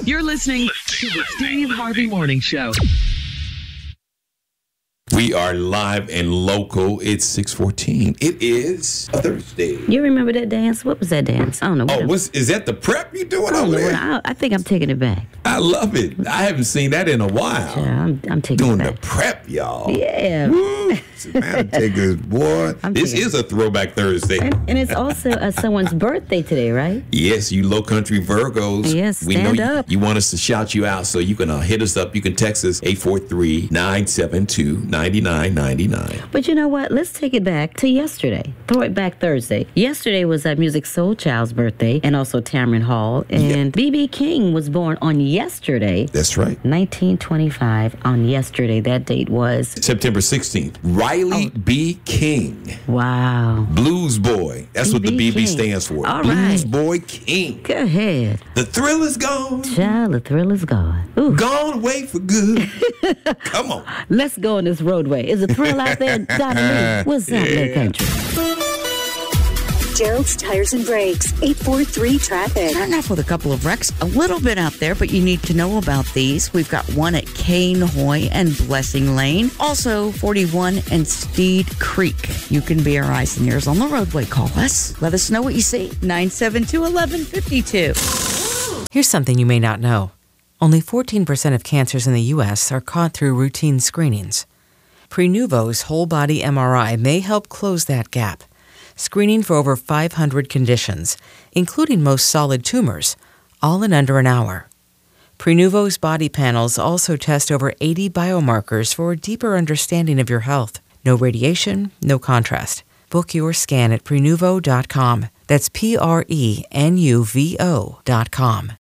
You're listening to the Steve Harvey Morning Show. We are live and local. It's 6:14. It is a Thursday. You remember that dance? What was that dance? I don't know. Is that the prep you doing I don't over know. there? I think I'm taking it back. I love it. I haven't seen that in a while. Yeah, I'm taking Doing it the back. prep, y'all. Yeah. Woo. Man, take this, boy. This taking- is a throwback Thursday. And it's also someone's birthday today, right? Yes, you low country Virgos. Yes, we know stand you, up. you want us to shout you out, so you can hit us up. You can text us 843-972-9999. But you know what? Let's take it back to yesterday. Throw it back Thursday. Yesterday was Music Soul Child's birthday, and also Tamron Hall. And B.B. King was born on yesterday. That's right. 1925 on yesterday. That date was September 16th. Riley B. King. wow. Blues Boy. That's what the B.B. BB King. stands for. All Blues right. Boy King. Go ahead. The thrill is gone. Child, the thrill is gone. Ooh. Gone away for good. Come on. Let's go on this roadway. Is a thrill out there, Donna Lee? What's up, Low Country? Gerald's Tires and Brakes, 843 Traffic. Starting off with a couple of wrecks, a little bit out there, but you need to know about these. We've got one at Cane Hoy and Blessing Lane. Also, 41 and Steed Creek. You can be our eyes and ears on the roadway. Call us. Let us know what you see. 972-1152. Here's something you may not know. Only 14% of cancers in the U.S. are caught through routine screenings. Prenuvo's whole-body MRI may help close that gap, screening for over 500 conditions, including most solid tumors, all in under an hour. Prenuvo's body panels also test over 80 biomarkers for a deeper understanding of your health. No radiation, no contrast. Book your scan at Prenuvo.com. That's Prenuvo.com.